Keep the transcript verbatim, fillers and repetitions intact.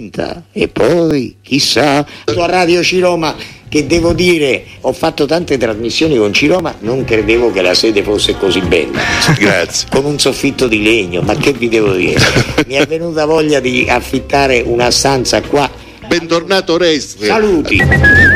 vinta e poi chissà. A Radio Ciroma, che devo dire, ho fatto tante trasmissioni con Ciroma, non credevo che la sede fosse così bella. Grazie. Con un soffitto di legno, ma che vi devo dire? Mi è venuta voglia di affittare una stanza qua. Bentornato Oreste. Saluti.